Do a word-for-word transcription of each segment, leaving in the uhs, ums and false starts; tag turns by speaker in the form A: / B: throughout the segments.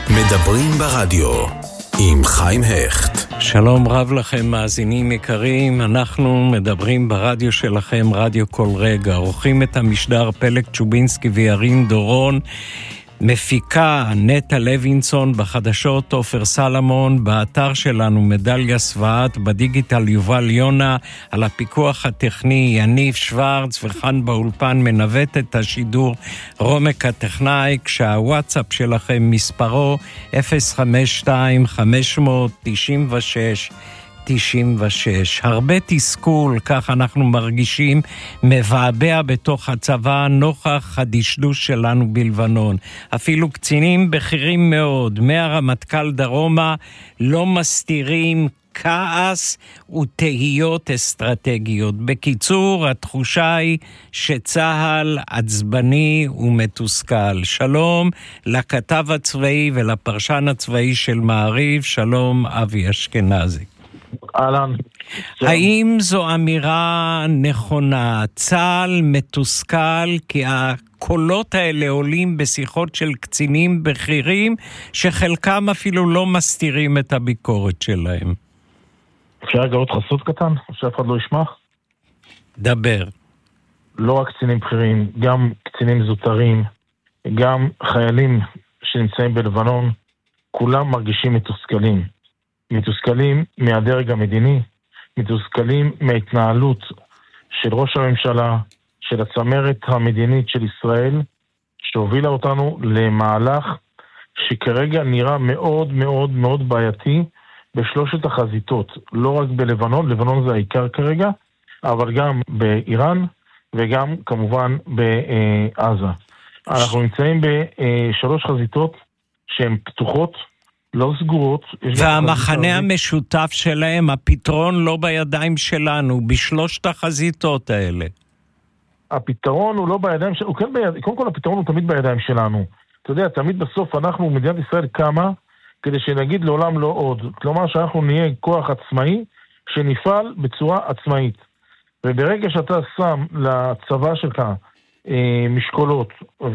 A: מדברים ברדיו עם חיים הכט.
B: שלום רב לכם מאזינים יקרים, אנחנו מדברים ברדיו שלכם, רדיו כל רגע. עורכים את המשדר פלג צ'ובינסקי וירין דורון, מפיקה נטע לוינסון, בחדשות עופר סלמון, באתר שלנו מדליה סבעת, בדיגיטל יובל יונה, על הפיקוח הטכני יניב שוורץ, וכאן באולפן מנווט את השידור רומק הטכנאי, כשהוואטסאפ שלכם מספרו אפס חמש שתיים חמש תשע שש תשעים ושש. הרבה תסכול, כך אנחנו מרגישים, מבעבע בתוך הצבא נוכח הדשדוש שלנו בלבנון. אפילו קצינים בכירים מאוד, מהרמטכ"ל דרומה, לא מסתירים כעס ותהיות אסטרטגיות. בקיצור, התחושה היא שצהל עצבני ומתוסכל. שלום לכתב הצבאי ולפרשן הצבאי של מעריב, שלום אבי אשכנזי.
C: אהלן.
B: האם זו אמירה נכונה? צה"ל מתוסכל כי הקולות האלה עולים בשיחות של קצינים בכירים שחלקם אפילו לא מסתירים את הביקורת שלהם.
C: אפשר לגלות חסות קטן? שאף אחד לא ישמע?
B: דבר.
C: לא רק קצינים בכירים, גם קצינים זוטרים, גם חיילים שנמצאים בלבנון, כולם מרגישים מתוסכלים. מתוסכלים מהדרג המדיני, מתוסכלים מההתנהלות של ראש הממשלה, של הצמרת המדינית של ישראל, שהובילה אותנו למהלך שכרגע נראה מאוד מאוד מאוד בעייתי בשלושת החזיתות, לא רק בלבנון, לבנון זה העיקר כרגע, אבל גם באיראן וגם כמובן בעזה. אנחנו נמצאים בשלוש חזיתות שהן פתוחות, לא סגורות.
B: והמחנה המשותף שלהם, הפתרון לא בידיים שלנו, בשלושת החזיתות האלה.
C: הפתרון הוא לא בידיים שלנו, כן ביד... קודם כל הפתרון הוא תמיד בידיים שלנו. אתה יודע, תמיד בסוף אנחנו, מדינת ישראל קמה, כדי שנגיד לעולם לא עוד. כלומר שאנחנו נהיה כוח עצמאי, שנפעל בצורה עצמאית. וברגע שאתה שם לצבא שלך אה, משקולות,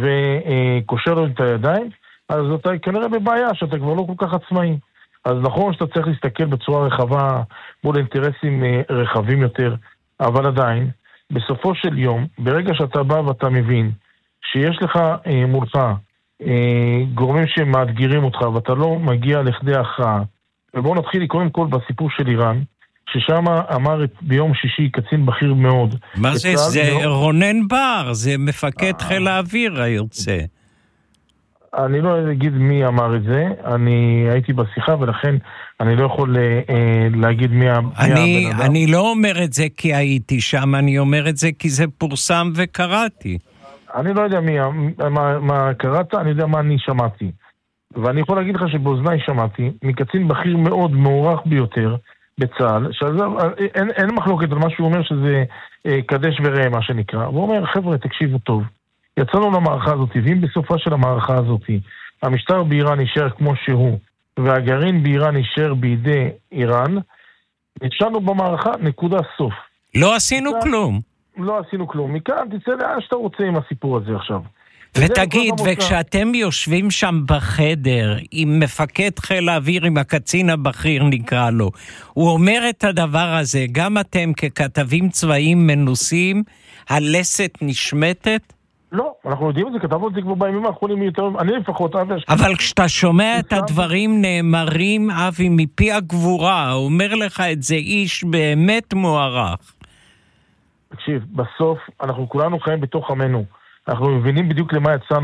C: וקושר לו את הידיים, אז אתה כנראה בבעיה שאתה כבר לא כל כך עצמאי. אז נכון שאתה צריך להסתכל בצורה רחבה מול אינטרסים רחבים יותר, אבל עדיין, בסופו של יום, ברגע שאתה בא ואתה מבין שיש לך אה, מולך אה, גורמים שמאתגרים אותך ואתה לא מגיע לכדי הכרעה, ובואו נתחיל קודם כל בסיפור של איראן, ששם אמר ביום שישי קצין בכיר מאוד.
B: מה זה? זה לא... רונן בר, זה מפקד חיל האוויר היוצא.
C: אני לא אגיד מי אמר את זה, אני הייתי בשיחה ולכן אני לא יכול אה, להגיד מי,
B: אני,
C: מי הבן אדם.
B: אני לא אומר את זה כי הייתי שם, אני אומר את זה כי זה פורסם וקראתי. אני
C: לא יודע מי, מה, מה קראת, אני יודע מה אני שמעתי. ואני יכול להגיד לך שבאוזניי שמעתי, מקצין בכיר מאוד מעורך ביותר בצה"ל, שאין אין מחלוקת על מה שהוא אומר שזה אה, קדש וראה מה שנקרא. הוא אומר, חבר'ה, תקשיבו טוב. יצאנו למערכה הזאת, ואם בסופה של המערכה הזאת, המשטר באיראן יישאר כמו שהוא, והגרעין באיראן יישאר בידי איראן, נשארנו במערכה, נקודה סוף.
B: לא עשינו מכאן, כלום.
C: לא עשינו כלום. מכאן תצא לאן שאתה רוצה עם הסיפור הזה עכשיו.
B: ותגיד, וכשאתם יושבים שם בחדר, עם מפקד חיל האוויר, עם הקצין הבכיר נקרא לו, הוא אומר את הדבר הזה, גם אתם ככתבים צבאיים מנוסים, הלסת נשמטת?
C: לא, אנחנו יודעים את זה, כתבנו את זה כבר בימים האחרונים יותר, אני לפחות, אבי אשכנזי.
B: אבל כשאתה שומע את הדברים נאמרים, אבי, מפי הגבורה, אומר לך את זה איש באמת מוערך.
C: תקשיב, בסוף אנחנו כולנו חיים בתוך עמנו, אנחנו מבינים בדיוק למה יצאנו,